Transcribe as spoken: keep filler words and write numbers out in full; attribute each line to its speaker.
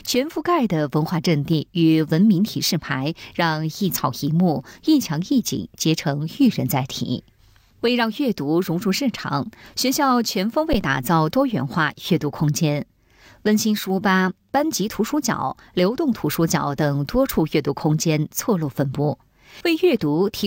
Speaker 1: 全覆盖的文化阵地与文明提示牌，让一草一木、一墙一景结成育人载体。为让阅读融入日常，学校全方位打造多元化阅读空间，温馨书吧、班级图书角、流动图书角等多处阅读空间错落分布，为阅读提